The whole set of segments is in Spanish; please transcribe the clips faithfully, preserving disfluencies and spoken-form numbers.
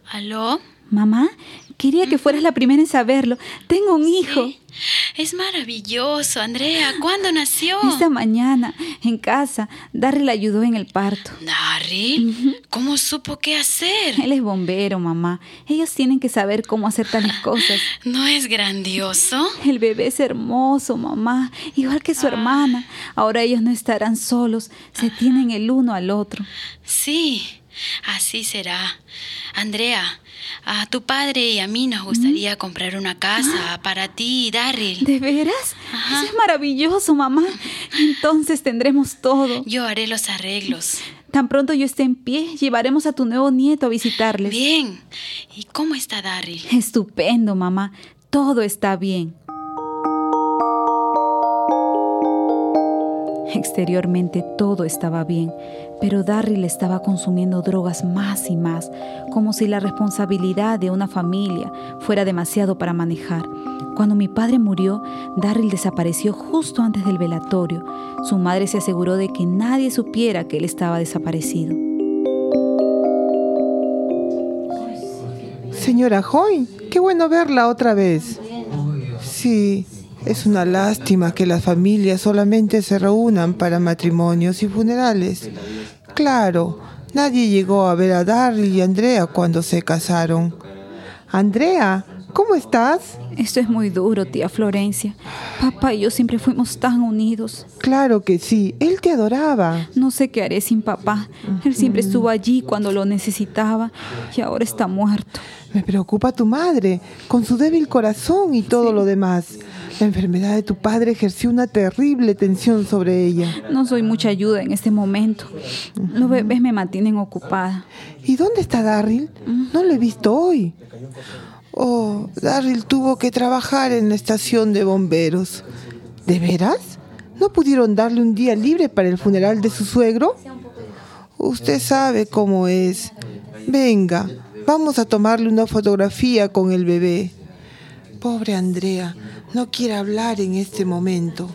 ¿Aló? Mamá, quería que fueras la primera en saberlo. Tengo un hijo. ¿Sí? Es maravilloso, Andrea. ¿Cuándo nació? Esta mañana, en casa. Darryl le ayudó en el parto. ¿Darryl? Uh-huh. ¿Cómo supo qué hacer? Él es bombero, mamá. Ellos tienen que saber cómo hacer tales cosas. ¿No es grandioso? El bebé es hermoso, mamá. Igual que su ah. hermana. Ahora ellos no estarán solos. Se uh-huh. tienen el uno al otro. Sí, así será. Andrea, a tu padre y a mí nos gustaría ¿Mm? comprar una casa ¿Ah? para ti y Darryl. ¿De veras? Ajá. Eso es maravilloso, mamá. Entonces tendremos todo. Yo haré los arreglos. Tan pronto yo esté en pie, llevaremos a tu nuevo nieto a visitarles. Bien. ¿Y cómo está Darryl? Estupendo, mamá. Todo está bien. Exteriormente todo estaba bien, pero Darryl estaba consumiendo drogas más y más, como si la responsabilidad de una familia fuera demasiado para manejar. Cuando mi padre murió, Darryl desapareció justo antes del velatorio. Su madre se aseguró de que nadie supiera que él estaba desaparecido. Señora Hoy, qué bueno verla otra vez. Sí. Es una lástima que las familias solamente se reúnan para matrimonios y funerales. Claro, nadie llegó a ver a Darryl y Andrea cuando se casaron. Andrea, ¿cómo estás? Esto es muy duro, tía Florencia. Papá y yo siempre fuimos tan unidos. Claro que sí, él te adoraba. No sé qué haré sin papá. Él siempre estuvo allí cuando lo necesitaba y ahora está muerto. Me preocupa tu madre, con su débil corazón y todo sí. lo demás. La enfermedad de tu padre ejerció una terrible tensión sobre ella. No soy mucha ayuda en este momento. Uh-huh. Los bebés me mantienen ocupada. ¿Y dónde está Darryl? Uh-huh. No lo he visto hoy. Oh, Darryl tuvo que trabajar en la estación de bomberos. ¿De veras? ¿No pudieron darle un día libre para el funeral de su suegro? Usted sabe cómo es. Venga, vamos a tomarle una fotografía con el bebé. Pobre Andrea, no quiere hablar en este momento.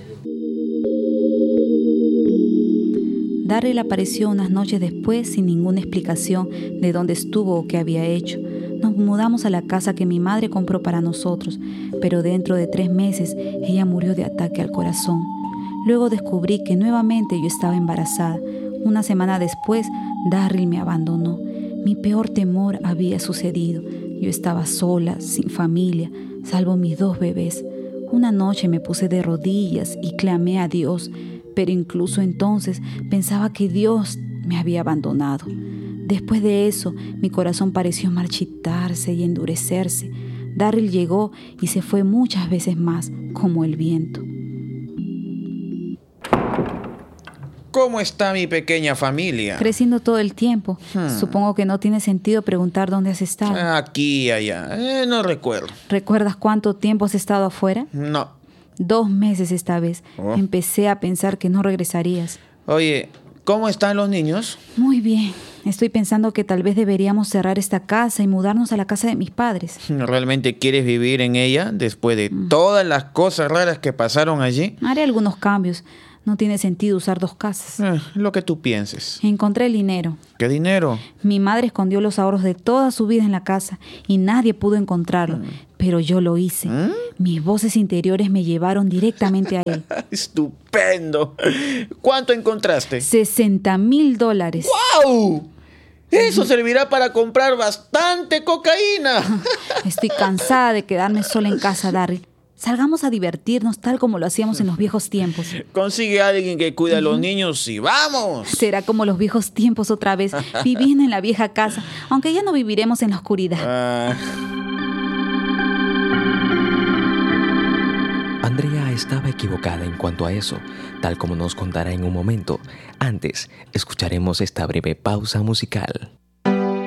Darryl apareció unas noches después sin ninguna explicación de dónde estuvo o qué había hecho. Nos mudamos a la casa que mi madre compró para nosotros, pero dentro de tres meses ella murió de ataque al corazón. Luego descubrí que nuevamente yo estaba embarazada. Una semana después, Darryl me abandonó. Mi peor temor había sucedido. Yo estaba sola, sin familia, salvo mis dos bebés. Una noche me puse de rodillas y clamé a Dios, pero incluso entonces pensaba que Dios me había abandonado. Después de eso, mi corazón pareció marchitarse y endurecerse. Darryl llegó y se fue muchas veces más, como el viento. ¿Cómo está mi pequeña familia? Creciendo todo el tiempo. Hmm. Supongo que no tiene sentido preguntar dónde has estado. Aquí y allá. Eh, no recuerdo. ¿Recuerdas cuánto tiempo has estado afuera? No. Dos meses esta vez. Oh. Empecé a pensar que no regresarías. Oye, ¿cómo están los niños? Muy bien. Estoy pensando que tal vez deberíamos cerrar esta casa y mudarnos a la casa de mis padres. ¿Realmente quieres vivir en ella después de mm. todas las cosas raras que pasaron allí? Haré algunos cambios. No tiene sentido usar dos casas. Eh, lo que tú pienses. Encontré el dinero. ¿Qué dinero? Mi madre escondió los ahorros de toda su vida en la casa y nadie pudo encontrarlo. Mm. Pero yo lo hice. ¿Mm? Mis voces interiores me llevaron directamente a él. ¡Estupendo! ¿Cuánto encontraste? sesenta mil dólares. ¡Guau! Eso servirá para comprar bastante cocaína. Estoy cansada de quedarme sola en casa, Darryl. Salgamos a divertirnos tal como lo hacíamos en los viejos tiempos. Consigue a alguien que cuide a los niños y ¡vamos! Será como los viejos tiempos otra vez, viviendo en la vieja casa, aunque ya no viviremos en la oscuridad. Ah. Andrea estaba equivocada en cuanto a eso, tal como nos contará en un momento. Antes, escucharemos esta breve pausa musical.